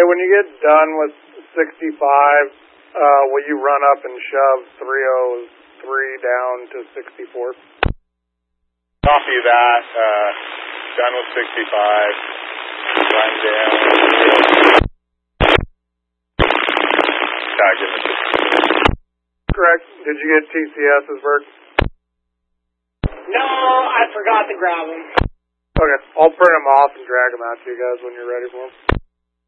when you get done with 65, will you run up and shove 303 down to 64? Copy that. Done with 65. Run down. Correct. Did you get TCS's, Bert? No, I forgot to grab them. Okay, I'll print them off and drag them out to you guys when you're ready for them.